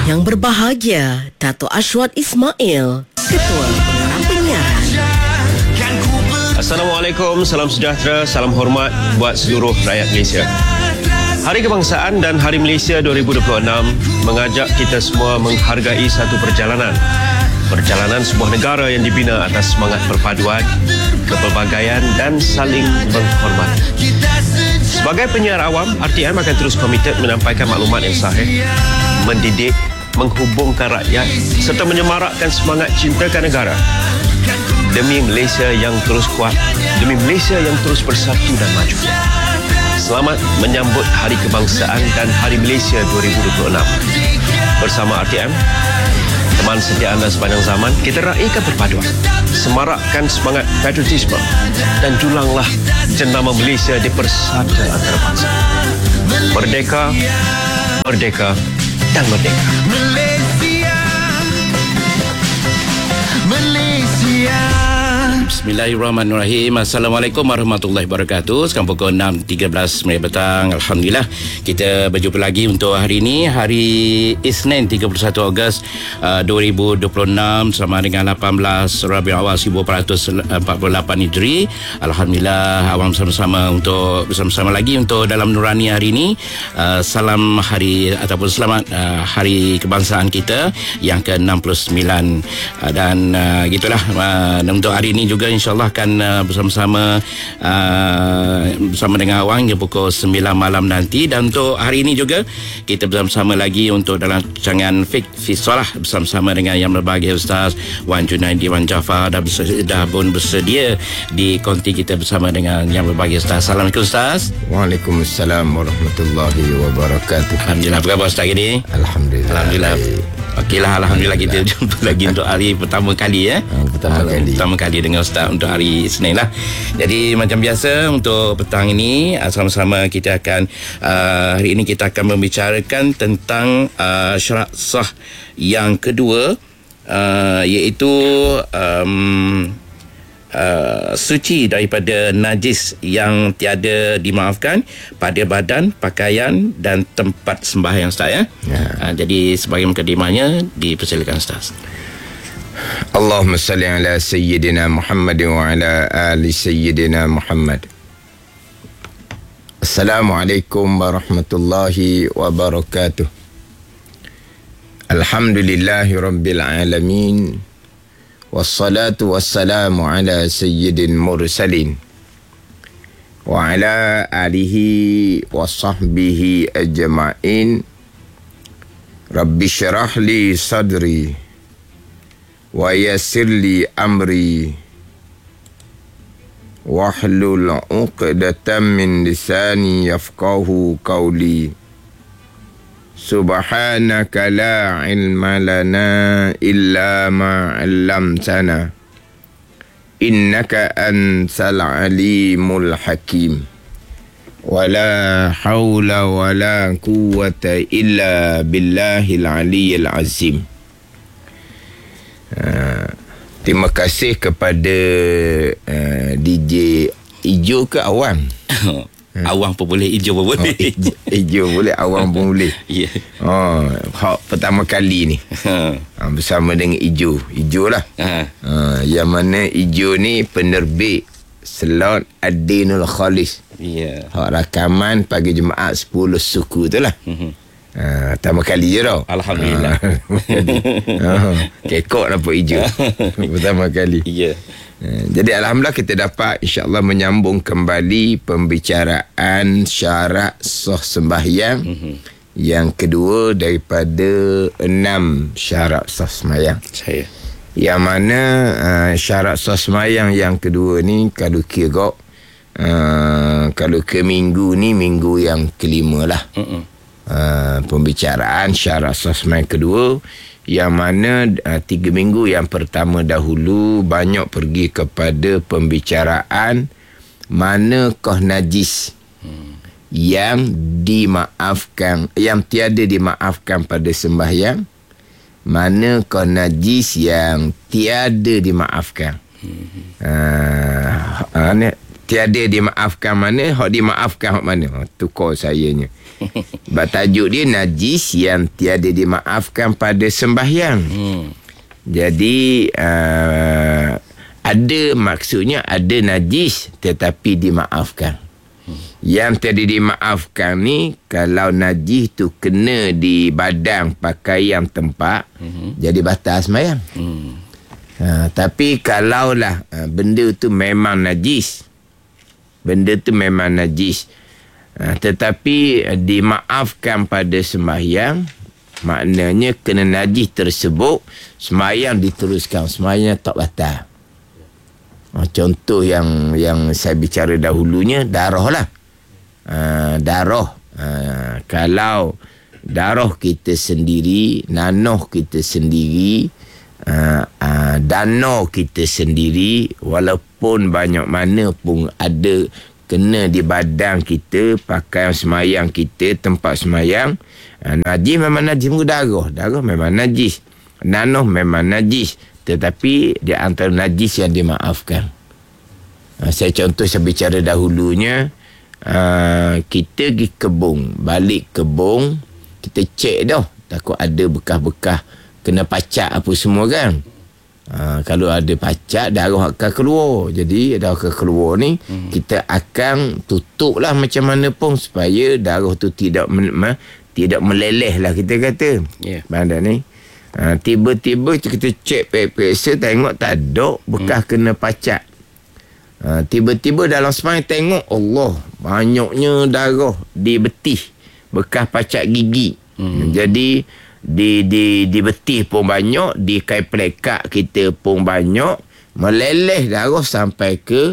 Yang berbahagia, Dato' Ashwat Ismail, Ketua Pengarah Penyiaran. Assalamualaikum, salam sejahtera, salam hormat buat seluruh rakyat Malaysia. Hari Kebangsaan dan Hari Malaysia 2026 mengajak kita semua menghargai satu perjalanan. Perjalanan sebuah negara yang dibina atas semangat perpaduan, kepelbagaian dan saling menghormati. Sebagai penyiar awam, RTM akan terus komited menyampaikan maklumat yang sahih, mendidik, menghubungkan rakyat serta menyemarakkan semangat cintakan negara. Demi Malaysia yang terus kuat, demi Malaysia yang terus bersatu dan maju. Selamat menyambut Hari Kebangsaan dan Hari Malaysia 2026. Bersama RTM, teman setia anda sepanjang zaman, kita raikan perpaduan, semarakkan semangat patriotisme dan julanglah jenama Malaysia di persada antarabangsa. Merdeka, merdeka dan merdeka. Bismillahirrahmanirrahim. Assalamualaikum warahmatullahi wabarakatuh. Sekarang pukul 6.13 petang. Alhamdulillah kita berjumpa lagi untuk hari ini, hari Isnin 31 Ogos 2026 sama dengan 18 Rabiul Awal 1448 Hijri. Alhamdulillah awam bersama-sama lagi untuk dalam nurani hari ini. Salam hari ataupun selamat Hari Kebangsaan kita yang ke-69 dan gitulah. Untuk hari ini juga insyaAllah akan bersama-sama dengan awang hingga pukul 9 malam nanti. Dan untuk hari ini juga kita bersama-sama lagi untuk dalam rancangan Fiqh fi Solah bersama-sama dengan yang berbahagia Ustaz Wan Junaidi Wan Jaafar dah pun bersedia di konti kita bersama dengan yang berbahagia Ustaz. Assalamualaikum Ustaz. Waalaikumsalam warahmatullahi wabarakatuh. Alhamdulillah, apa khabar Ustaz ini? Alhamdulillah. Okeylah, Alhamdulillah kita jumpa lagi untuk hari pertama kali pertama kali dengan Ustaz untuk hari Isnin lah. Jadi macam biasa untuk petang ini sama-sama kita akan hari ini kita akan membicarakan tentang syarat sah yang kedua, iaitu suci daripada najis yang tiada dimaafkan pada badan, pakaian dan tempat sembahyang Ustaz ya. Jadi sebagai mukadimahnya dipersilakan Ustaz. Allahumma salli ala Sayyidina Muhammad wa ala ali Sayyidina Muhammad. Assalamualaikum warahmatullahi wabarakatuh. Alhamdulillahi rabbil alamin. Wassalatu wassalamu ala sayyidil mursalin wa ala alihi wa sahbihi ajma'in. Rabbi syarah li sadri wa yassir li amri wahlul 'uqdatam min lisani yafqahu qawli. Subhanaka la ilma lana illa ma 'allamtana innaka antal alimul hakim. Wala haula wala quwwata illa billahil aliyyil azim. Terima kasih kepada DJ Ijo ke Awang? Awang pun boleh, hijau pun boleh. Hijau boleh, awang pun boleh. Ya. Pertama kali ni bersama dengan Ijo lah. Yang mana Ijo ni penerbit Slot Adinul Khalis. Ya. Rakaman pagi Jumaat 10 suku tu lah. Pertama kali je tau. Alhamdulillah. Kekok dapat Ijo pertama kali. Ya. Jadi Alhamdulillah kita dapat insyaAllah menyambung kembali pembicaraan syarat sah sembahyang yang kedua daripada 6 syarat sah sembahyang. Yang mana syarat sah sembahyang yang kedua ni kalau kira kalau ke minggu ni minggu yang kelima lah. Pembicaraan syarat sah sembahyang kedua, yang mana 3 minggu yang pertama dahulu banyak pergi kepada pembicaraan manakah najis yang dimaafkan, yang tiada dimaafkan pada sembahyang, manakah najis yang tiada dimaafkan. Tiada dimaafkan mana, hak dimaafkan hak mana. Tukar sayanya. Sebab tajuk dia najis yang tiada dimaafkan pada sembahyang. Jadi ada maksudnya ada najis tetapi dimaafkan. Yang tiada dimaafkan ni kalau najis tu kena di badan, pakaian, tempat, jadi batal sembahyang. Tapi kalaulah benda tu memang najis, tetapi dimaafkan pada sembahyang, maknanya kena najis tersebut, sembahyang diteruskan, sembahyang tak batal. Contoh yang saya bicara dahulunya, darah lah. Darah. Kalau darah kita sendiri, nanah kita sendiri, dana kita sendiri, walaupun banyak mana pun ada kena di badan kita, pakaian semayang kita, tempat semayang, najis memang najis. Darah memang najis, nanah memang najis, tetapi di antara najis yang dimaafkan. Saya bicara dahulunya, kita pergi kebun, balik kebun, kita cek dah, takut ada bekas-bekas kena pacak apa semua kan. Kalau ada pacak, darah akan keluar. Jadi darah akan keluar ni, kita akan tutup lah macam mana pun supaya darah tu tidak meleleh lah, kita kata. Badan ni tiba-tiba kita cek periksa, tengok tak ada bekas kena pacak. Tiba-tiba dalam sembahyang tengok, Allah, banyaknya darah di betih, bekas pacak gigi. Jadi di betih pun banyak, di kain pelekat kita pun banyak, meleleh darah sampai ke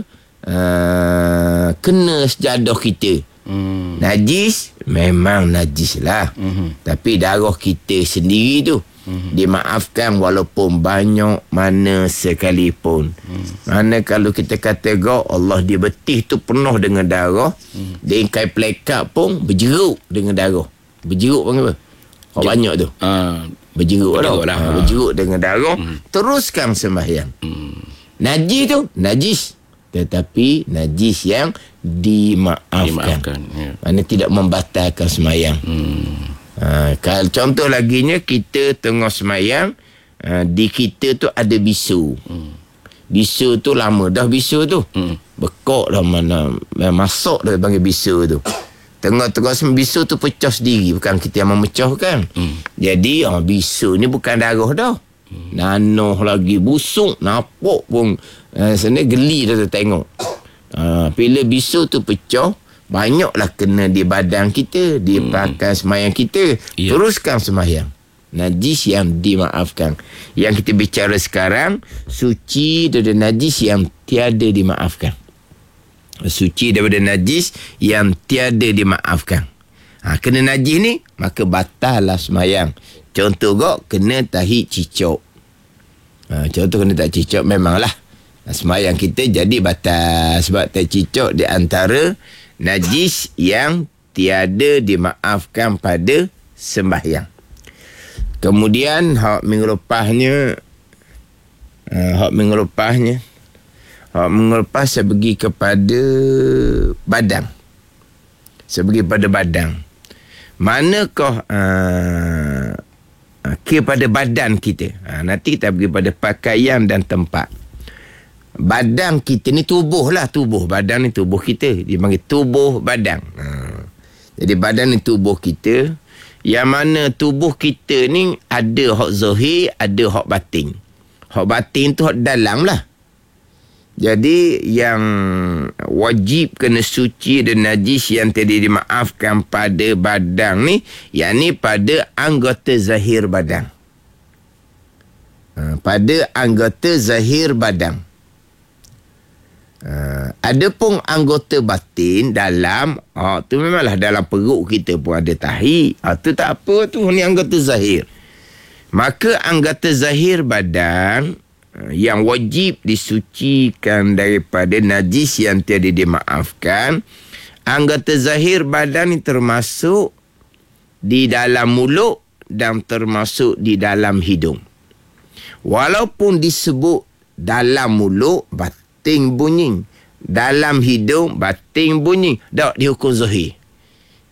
kena sejadah kita. Najis memang najis lah, tapi darah kita sendiri tu dimaafkan walaupun banyak mana sekalipun. Mana kalau kita kata Allah di betih tu penuh dengan darah, di kain pelekat pun berjeruk dengan darah. Berjeruk panggil apa? Banyak tu. Berjeruk lah. Berjeruk dengan darah. Teruskan sembahyang. Najis tu najis, tetapi najis yang dimaafkan. Mana tidak membatalkan sembahyang. Kalau contoh laginya, kita tengah semayang, di kita tu ada bisu. Bisu tu lama dah, bisu tu bekok dah, mana masuk dah panggil bisu tu. Tengah-tengah bisu tu pecah sendiri, bukan kita yang memecahkan. Jadi bisu ni bukan darah dah, nanah lagi, busuk, napuk pun sebenarnya geli dah tengok. Bila bisu tu pecah, banyaklah kena di badan kita, di pakaian semayang kita. Teruskan semayang. Najis yang dimaafkan. Yang kita bicara sekarang, suci daripada najis yang tiada dimaafkan. Suci daripada najis yang tiada dimaafkan. Kena najis ni, maka batal lah semayang. Contoh kena tahi cicak. Contoh kena tahi cicak, memanglah semayang kita jadi batal. Sebab tahi cicak di antara najis yang tiada dimaafkan pada sembahyang. Kemudian hak minggu lepas saya pergi kepada badan. Manakah kepada badan kita? Nanti kita pergi pada pakaian dan tempat. Badan kita ni tubuh. Badan ni tubuh kita, dipanggil tubuh badan. Jadi badan ni tubuh kita, yang mana tubuh kita ni ada hak zahir, ada hak batin. Hak batin tu hak dalam lah. Jadi yang wajib kena suci dan najis yang tidak dimaafkan pada badan ni, yakni pada anggota zahir badan. Pada anggota zahir badan. Adapun anggota batin dalam, tu memanglah dalam perut kita pun ada tahi. Tu tak apa, tu ni anggota zahir. Maka anggota zahir badan yang wajib disucikan daripada najis yang tiada dimaafkan, anggota zahir badan ni termasuk di dalam mulut dan termasuk di dalam hidung. Walaupun disebut dalam mulut, batin bunyi, dalam hidung batin bunyi, tak dihukum zahir.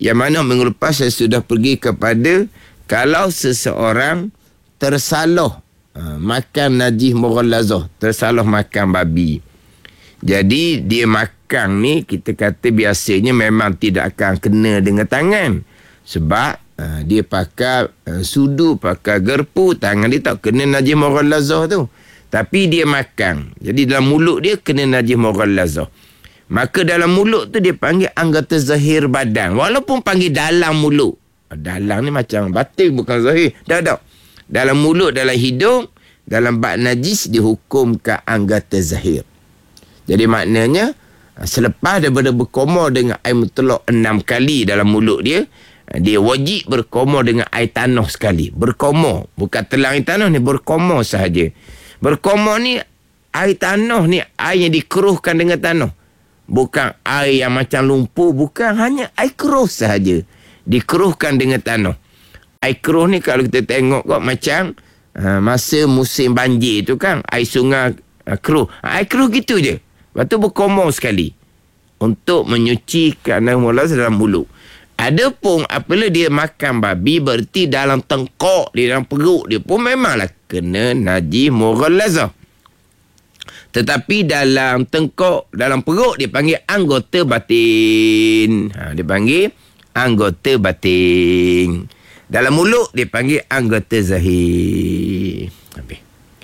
yang mana minggu lepas saya sudah pergi kepada kalau seseorang tersalah makan najis mughallazah, tersalah makan babi. Jadi dia makan ni kita kata biasanya memang tidak akan kena dengan tangan. Sebab dia pakai sudu, pakai gerpu, tangan dia tak kena najis mughallazah tu. Tapi dia makan. Jadi dalam mulut dia kena najis mughallazah. Maka dalam mulut tu dia panggil anggota zahir badan. Walaupun panggil dalam mulut. Dalam ni macam batin bukan zahir. Tak. Dalam mulut, dalam hidung, dalam bak najis dihukumkan anggota zahir. Jadi maknanya selepas daripada berkomor dengan air mutlak 6 kali dalam mulut dia, dia wajib berkomor dengan air tanah sekali. Berkomor. Bukan telang air tanah ni, berkomor sahaja. Berkomor ni, air tanah ni air yang dikeruhkan dengan tanah. Bukan air yang macam lumpur. Bukan, hanya air keruh sahaja. Dikeruhkan dengan tanah. Air keruh ni kalau kita tengok kok macam masa musim banjir tu kan, air sungai keruh. Air keruh gitu je. Lepas tu berkomor sekali. Untuk menyucikan najis dalam mulut. Adapun apabila dia makan babi, berarti dalam tengkok dia, dalam perut dia pun memanglah kena najis mughallazah. Tetapi dalam tengkok, dalam perut dia panggil anggota batin. Dia panggil anggota batin. Dalam mulut dia panggil anggota zahir. Habis.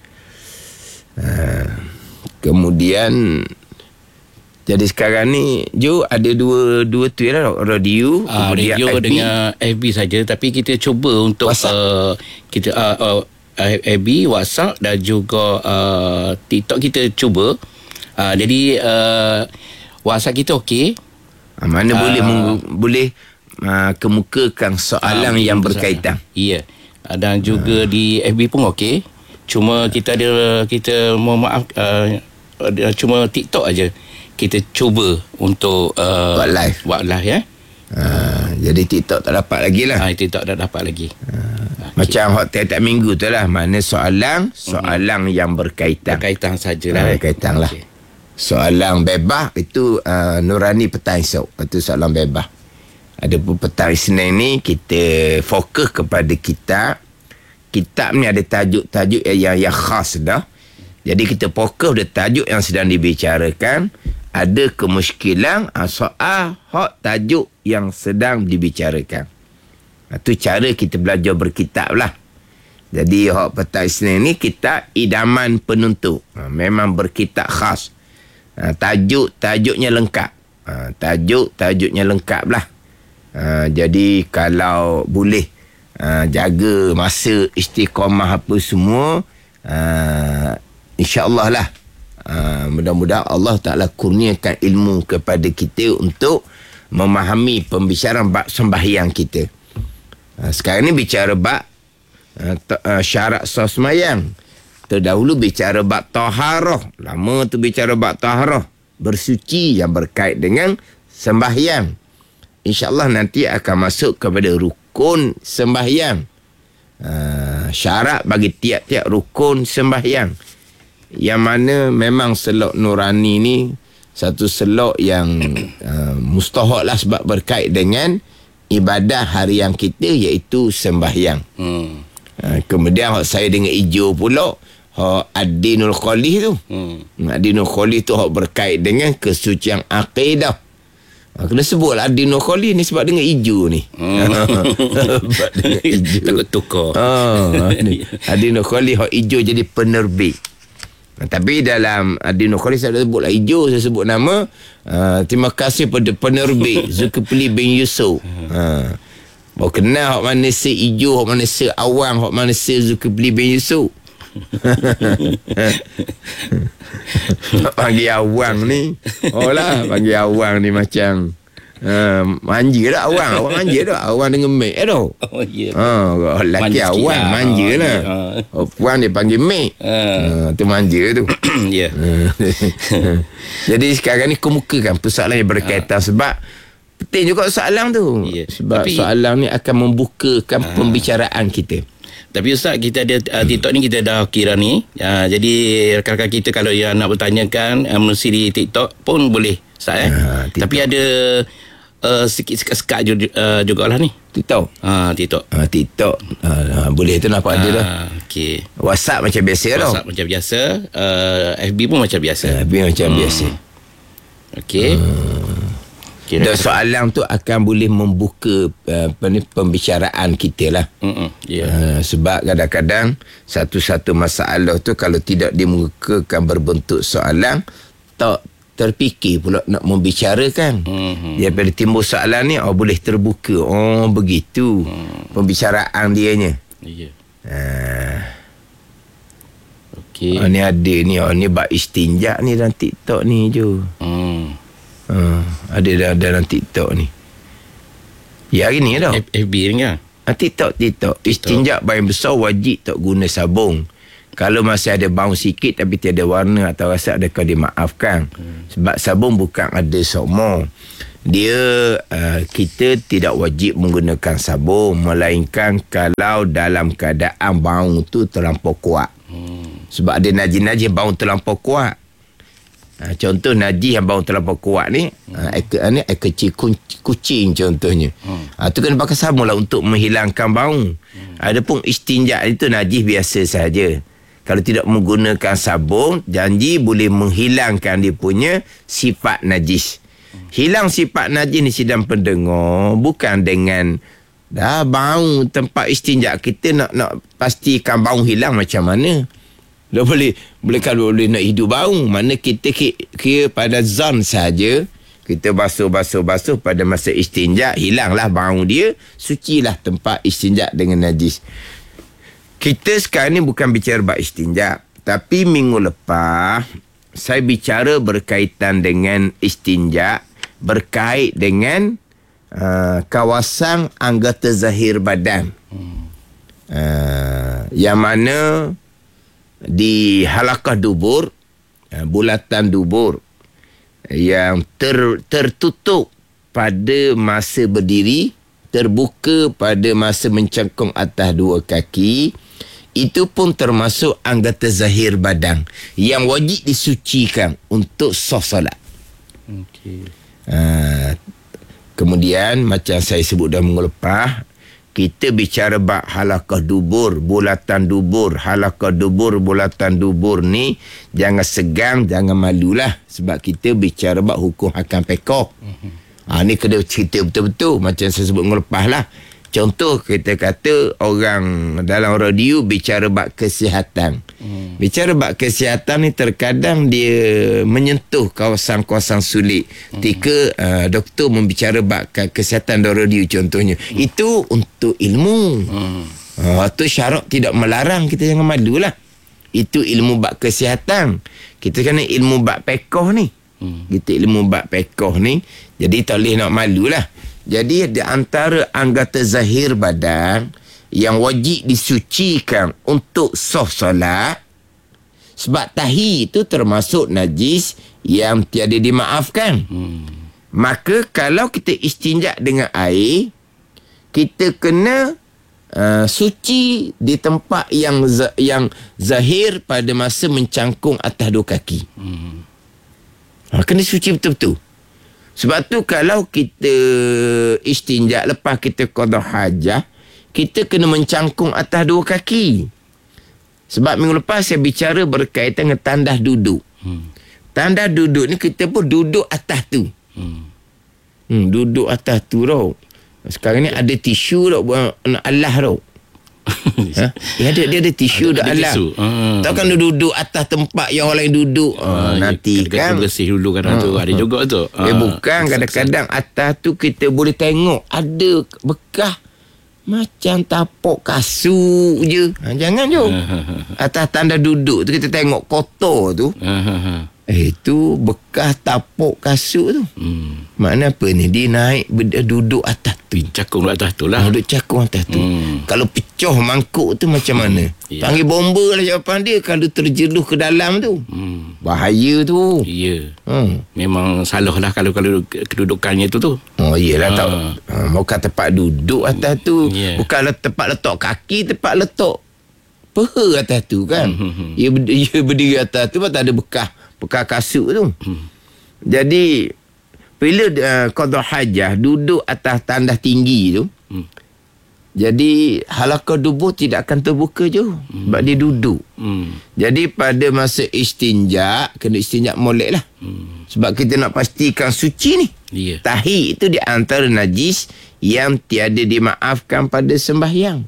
Kemudian jadi sekarang ni Jo ada dua tu lah, radio, kemudian radio FB dengan FB saja, tapi kita cuba untuk kita FB, WhatsApp dan juga TikTok kita cuba. Jadi WhatsApp kita okey. Mana boleh kemukakan soalan yang berkaitan. Ya. Dan juga di FB pun okey. Cuma kita mohon maaf cuma TikTok aja kita cuba untuk buat live ya. Jadi TikTok tak dapat lagi lah. TikTok tak dapat lagi. Macam tiap-tiap minggu tu lah. Mana soalan yang berkaitan. Berkaitan sajalah. Berkaitan lah. Okay. Soalan bebas itu Nurani petang esok. Itu soalan bebas. Ada pun petang Isnin ni kita fokus kepada kitab. Kitab ni ada tajuk-tajuk yang khas dah. Jadi kita fokus pada tajuk yang sedang dibicarakan. Ada kemuskilan soal hak tajuk yang sedang dibicarakan. Itu cara kita belajar berkitab lah. Jadi hak petang Isnin ni kitab idaman penuntut. Memang berkitab khas. Tajuknya lengkap. Tajuknya lengkap lah. Jadi kalau boleh jaga masa istiqamah apa semua, InsyaAllah lah. Mudah-mudahan Allah Ta'ala kurniakan ilmu kepada kita untuk memahami pembicaraan bab sembahyang kita. Sekarang ni bicara bab syarat sah sembahyang. Terdahulu bicara bab taharah. Lama tu bicara bab taharah. Bersuci yang berkait dengan sembahyang. InsyaAllah nanti akan masuk kepada rukun sembahyang. Syarat bagi tiap-tiap rukun sembahyang. Yang mana memang selok Nurani ni satu selok yang mustahak lah sebab berkait dengan ibadah harian kita iaitu sembahyang. Kemudian saya dengan hijau pula Ad-Dinul Khalih tu. Ad-Dinul Khalih tu berkait dengan kesucian akidah. Kena sebut lah Ad-Dinul Khalih ni sebab dengan hijau ni. Sebab dengan hijau. Takut tukar. Ad-Dinul Khalih hijau jadi penerbit. Tapi dalam Ad-Dinul Khalih saya sebut lah hijau, saya sebut nama. Terima kasih pada penerbit Zulkifli bin Yusuf. Baru kenal hak mana se hijau, hak mana se awang, hak mana se Zulkifli bin Yusuf. Panggil awang ni. Oh lah, panggil awang ni macam manja dah awang. Awang manja dah. Awang dengan mek dah. Oh ya. Lelaki awang manja lah. Puan dia panggil mek. Tu manja tu. Ya. Jadi sekarang ni kemukakan persoalan yang berkaitan sebab penting juga soalan tu. Sebab soalan ni akan membukakan pembicaraan kita. Tapi Ustaz, kita ada TikTok ni kita dah kira ni. Jadi rakan-rakan kita kalau yang nak bertanyakan mesti di TikTok pun boleh Ustaz. Tapi ada sikit sekat-sekat jugalah ni. TikTok. TikTok. TikTok. Boleh tu nampak dia dah. Okey. WhatsApp macam biasa tau. WhatsApp macam biasa, FB pun macam biasa. FB macam biasa. Okey. Dan soalan tu akan boleh membuka pembicaraan kita lah. Sebab kadang-kadang satu-satu masalah tu kalau tidak dimukakan berbentuk soalan, tak terfikir pula nak membicarakan. Daripada timbul soalan ni, boleh terbuka. Begitu pembicaraan dianya. Ya. Okey. Ni ada ni, ni bab istinja ni dalam TikTok ni je. Ada dalam TikTok ni. Ya, hari ni dah. FB ni kan? TikTok. Istinja bahan besar wajib tak guna sabun. Kalau masih ada bau sikit tapi tiada warna atau rasa, adakah dimaafkan? Sebab sabun bukan ada semua. Dia kita tidak wajib menggunakan sabun, melainkan kalau dalam keadaan bau tu terlampau kuat. Sebab ada najis-najis bau terlampau kuat. Contoh najis yang bau terlampau kuat ni, air kecil kucing contohnya. Tu kena pakai sabun lah untuk menghilangkan bau. Adapun istinja itu najis biasa saja. Kalau tidak menggunakan sabun, janji boleh menghilangkan dia punya sifat najis. Hilang sifat najis ni sidang pendengar bukan dengan bau tempat istinja kita nak pastikan bau hilang macam mana. Dah boleh kalau boleh nak hidup bau, mana kita kira pada zon saja. Kita basuh pada masa istinja, hilanglah bau dia, sucilah tempat istinja dengan najis. Kita sekarang ni bukan bicara bab istinja, tapi minggu lepas saya bicara berkaitan dengan istinja, berkait dengan kawasan anggota zahir badan. Yang mana di halakah dubur, bulatan dubur yang tertutup pada masa berdiri, terbuka pada masa mencangkung atas dua kaki, itu pun termasuk anggota zahir badan yang wajib disucikan untuk sah solat. Kemudian macam saya sebut dah minggu lepas, kita bicara bab halakah dubur, bulatan dubur. Halakah dubur, bulatan dubur ni jangan segan, jangan malulah, sebab kita bicara bab hukum hakam pekoh. Ni kena cerita betul-betul macam saya sebut minggu lepas lah. Contoh kita kata orang dalam radio bicara bab kesihatan. Bicara bab kesihatan ni terkadang dia menyentuh kawasan-kawasan sulit. Ketika doktor membicara bab kesihatan dalam radio contohnya, itu untuk ilmu. Itu syarat tidak melarang, kita jangan malulah. Itu ilmu bab kesihatan. Kita kena ilmu bab pekoh ni. Kita ilmu bab pekoh ni, jadi tak boleh nak malulah. Jadi di antara anggota zahir badan yang wajib disucikan untuk sah solat, sebab tahi itu termasuk najis yang tiada dimaafkan. Maka kalau kita istinja dengan air, kita kena suci di tempat yang zahir pada masa mencangkung atas dua kaki. Kena suci betul-betul. Sebab tu kalau kita istinja lepas kita qada hajah, kita kena mencangkung atas dua kaki. Sebab minggu lepas saya bicara berkaitan dengan tandas duduk. Tandas duduk ni kita pun duduk atas tu. Duduk atas tu tau. Sekarang ni ada tisu tau buat nak alah tau. Dia ada tisu dah alam. Takkan dia duduk atas tempat yang orang lain duduk. Nanti kan bersih dulu kan tu. Ada juga tu. Bukan kadang-kadang atas tu kita boleh tengok ada bekas macam tapak kasut je. Jangan je. Atas tanda duduk tu kita tengok kotor tu. Itu bekas tapak kasut tu. Makna apa ni? Dia naik duduk atas tu. Cakung atas tu lah. Duduk cakung atas tu. Kalau pecah mangkuk tu macam mana? Panggil bomba lah jawapan dia. Kalau terjeruh ke dalam tu. Bahaya tu. Ya. Memang salah lah kalau kedudukannya tu. Iyalah tak. Bukan tempat duduk atas tu. Bukan tempat letak kaki, tempat letak peha atas tu kan. Ia berdiri atas tu, tak ada bekas kasut tu. Jadi bila qada hajah duduk atas tandas tinggi tu, jadi halaqah dubur tidak akan terbuka je sebab dia duduk. Jadi pada masa istinja, kena istinja molek lah. Sebab kita nak pastikan suci ni. Ya. Tahi itu di antara najis yang tiada dimaafkan pada sembahyang.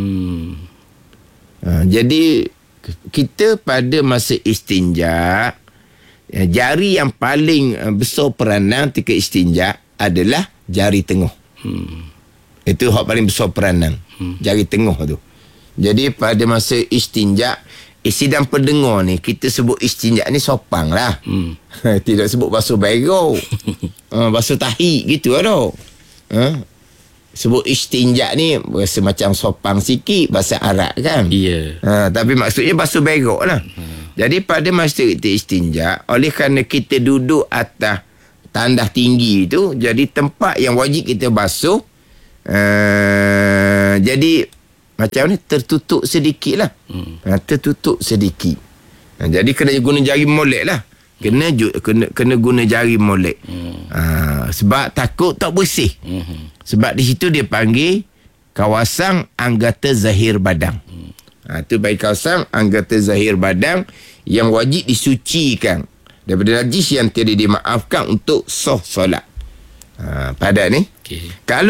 Jadi kita pada masa istinja, jari yang paling besar peranan ketika istinja adalah jari tengah. Itu hak paling besar peranan. Jari tengah tu. Jadi pada masa istinja, sidang pendengar ni, kita sebut istinja ni sopang lah. Tidak sebut basuh bego. Basuh tahi gitu lah. Sebut istinja ni rasa macam sopang sikit, bahasa Arab kan. Ya. Tapi maksudnya basuh berok lah. Jadi pada masa kita istinja, oleh kerana kita duduk atas tandas tinggi tu, jadi tempat yang wajib kita basuh, jadi macam ni tertutup sedikit lah. Tertutup sedikit. Jadi kena guna jari molek lah. Kena guna jari molek. Sebab takut tak bersih. Sebab di situ dia panggil kawasan anggota zahir badan. Itu bagi kawasan anggota zahir badan yang wajib disucikan daripada najis yang tidak dimaafkan untuk sah solat. Pada ni, Okay. kalau